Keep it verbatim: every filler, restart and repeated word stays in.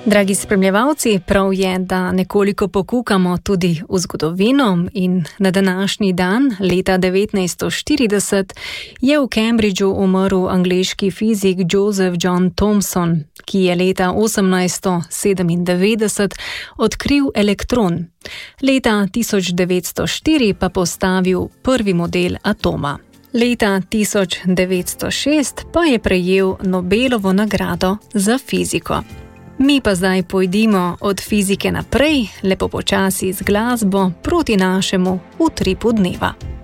Dragi spremljevalci, prav je, da nekoliko pokukamo tudi v zgodovino in na današnji dan, leta devetnajststo štirideset, je v Cambridgeu umrl angleški fizik Joseph John Thomson, ki je leta osemnajststo sedemindevetdeset odkril elektron, leta tisoč devetsto štiri pa postavil prvi model atoma. Leta tisoč devetsto šest pa je prejel Nobelovo nagrado za fiziko. Mi pa zdaj pojdimo od fizike naprej, lepo počasi z glasbo proti našemu utripu dneva.